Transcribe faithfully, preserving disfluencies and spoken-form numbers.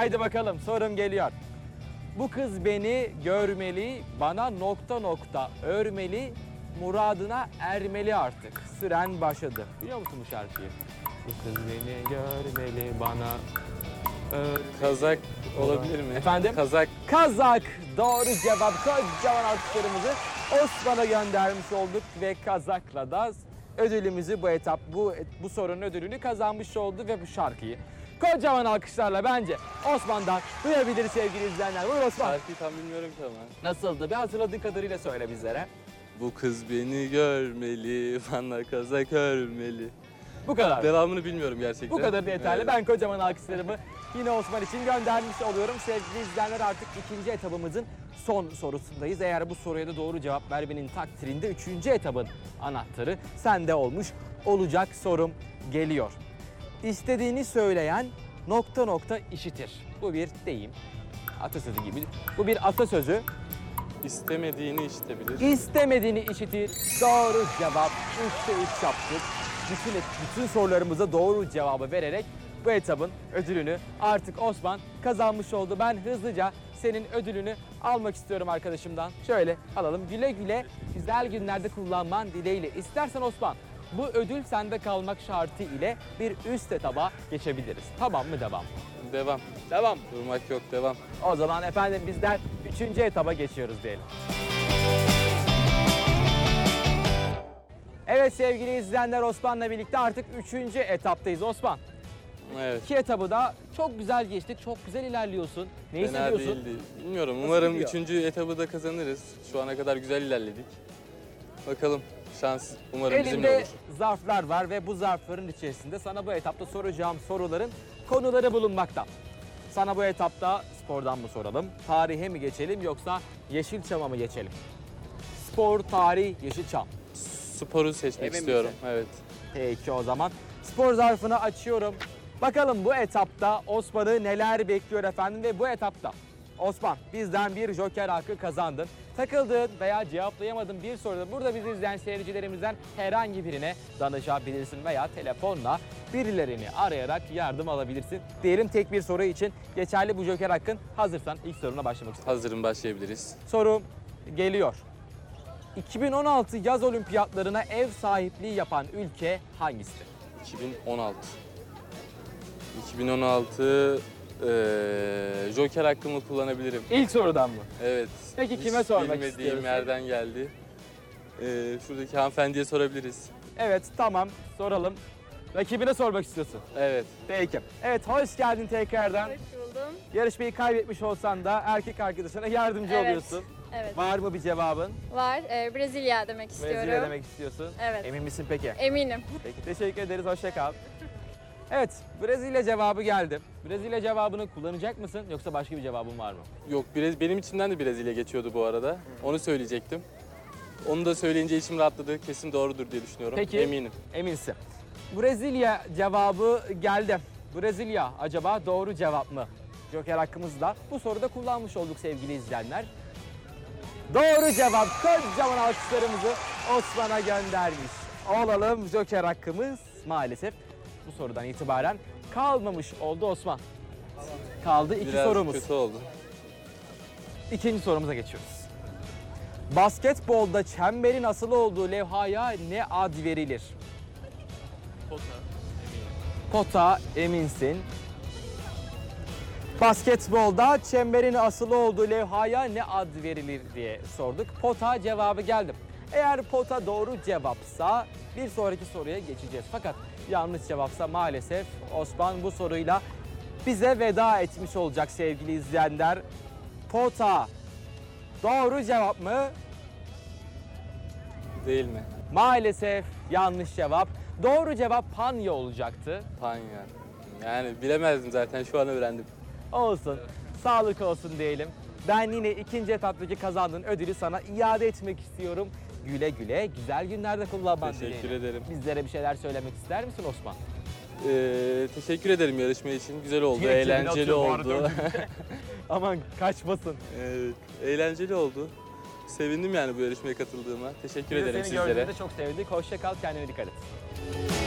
Haydi bakalım, sorum geliyor. Bu kız beni görmeli, bana nokta nokta örmeli, muradına ermeli artık. Süren başladı. Biliyor musun bu şarkıyı? Bu kız beni görmeli, bana örmeli. Kazak olabilir mi? Efendim? Kazak. Kazak. Doğru cevap. Kocaman alkışlarımızı Osman'a göndermiş olduk ve Kazak'la da ödülümüzü bu etap, bu bu sorunun ödülünü kazanmış oldu ve bu şarkıyı kocaman alkışlarla bence Osman'dan duyabiliriz sevgili izleyenler. Buyur Osman. Şarkıyı tam bilmiyorum ki ama. Nasıldı? Bir hatırladığın kadarıyla söyle bizlere. Bu kız beni görmeli, bana kazak örmeli. Bu kadar. Devamını bilmiyorum gerçekten. Bu kadar yeterli. Evet. Ben kocaman alkışlarımı yine Osman için göndermiş oluyorum. Sevgili izleyenler, artık ikinci etabımızın son sorusundayız. Eğer bu soruya da doğru cevap vermenin takdirinde üçüncü etabın anahtarı sende olmuş olacak. Sorum geliyor. İstediğini söyleyen nokta nokta işitir. Bu bir deyim. Atasözü gibi. Bu bir atasözü. İstemediğini işitebilir. İstemediğini işitir. Doğru cevap. Üçte üç yaptık. Bütün, bütün sorularımıza doğru cevabı vererek bu etabın ödülünü artık Osman kazanmış oldu. Ben hızlıca senin ödülünü almak istiyorum arkadaşımdan. Şöyle alalım. Güle güle güzel günlerde kullanman dileğiyle. İstersen Osman, bu ödül sende kalmak şartı ile bir üst etaba geçebiliriz. Tamam mı? Devam. Devam. Devam. Durmak yok, devam. O zaman efendim bizler üçüncü etaba geçiyoruz diyelim. Evet sevgili izleyenler, Osman'la birlikte artık üçüncü etaptayız. Osman, Evet. iki etabı da çok güzel geçtik, çok güzel ilerliyorsun. Ne Fena hissediyorsun? değildi. Bilmiyorum. Nasıl Umarım gidiyor? üçüncü etabı da kazanırız. Şu ana kadar güzel ilerledik. Bakalım. Şans umarım bizimle Elimde olur. zarflar var ve bu zarfların içerisinde sana bu etapta soracağım soruların konuları bulunmakta. Sana bu etapta spordan mı soralım, tarihe mi geçelim yoksa Yeşilçam'a mı geçelim? Spor, tarih, Yeşilçam. Sporu seçmek Emin istiyorum. misin? Evet. Peki o zaman spor zarfını açıyorum. Bakalım bu etapta Osman'ı neler bekliyor efendim ve bu etapta Osman bizden bir joker hakkı kazandın. Takıldığın veya cevaplayamadığın bir soruda burada bizi izleyen seyircilerimizden herhangi birine danışabilirsin veya telefonla birilerini arayarak yardım alabilirsin. Diyelim tek bir soru için geçerli bu joker hakkın. Hazırsan ilk soruna başlamak istiyorum. Hazırım, başlayabiliriz. Soru geliyor. iki bin on altı yaz olimpiyatlarına ev sahipliği yapan ülke hangisidir? iki bin on altı. iki bin on altı eee Joker hakkımı kullanabilirim. İlk sorudan mı? Evet. Peki Hiç kime sormak bilmediğim istiyorsun? yerden geldi. Eee şuradaki hanımefendiye sorabiliriz. Evet, tamam, soralım. Rakibine sormak istiyorsun. Evet. Peki. Evet, hoş geldin tekrardan. Hoş buldum. Yarışmayı kaybetmiş olsan da erkek arkadaşına yardımcı Evet. oluyorsun. Evet. Var mı bir cevabın? Var. Ee, Brezilya demek istiyorum. Brezilya demek istiyorsun. Evet. Emin misin peki? Eminim. Peki, teşekkür ederiz, hoşça kal. Evet, Brezilya cevabı geldi. Brezilya cevabını kullanacak mısın yoksa başka bir cevabın var mı? Yok, Brez benim içimden de Brezilya geçiyordu bu arada. Onu söyleyecektim. Onu da söyleyince içim rahatladı. Kesin doğrudur diye düşünüyorum. Peki. Eminim. Eminsin. Brezilya cevabı geldi. Brezilya acaba doğru cevap mı? Joker hakkımızla bu soruda kullanmış olduk sevgili izleyenler. Doğru cevap. Kocaman alkışlarımızı Osman'a göndermiş olalım. Joker hakkımız maalesef bu sorudan itibaren kalmamış oldu Osman. Kaldı iki Biraz sorumuz. kötü oldu. İkinci sorumuza geçiyoruz. Basketbolda çemberin asılı olduğu levhaya ne ad verilir? Pota, eminsin. Basketbolda çemberin asılı olduğu levhaya ne ad verilir diye sorduk. Pota cevabı geldi. Eğer pota doğru cevapsa bir sonraki soruya geçeceğiz. Fakat yanlış cevapsa maalesef Osman bu soruyla bize veda etmiş olacak sevgili izleyenler. Pota doğru cevap mı? Değil mi? Maalesef yanlış cevap. Doğru cevap Panya olacaktı. Panya. Yani bilemezdim zaten, şu an öğrendim. Olsun. Sağlık olsun diyelim. Ben yine ikinci etaptaki kazandığın ödülü sana iade etmek istiyorum. Güle güle, güzel günlerde kullanman Teşekkür dileğiyle. ederim. Bizlere bir şeyler söylemek ister misin Osman? Ee, teşekkür ederim yarışma için. Güzel oldu, Direkt cebine eğlenceli atıyor bu arada oldu. Aman kaçmasın. Evet, eğlenceli oldu. Sevindim yani bu yarışmaya katıldığıma. Teşekkür Biz de ederim seni sizlere. gördüğümüzde çok sevindik. Hoşça kal, kendine dikkat et.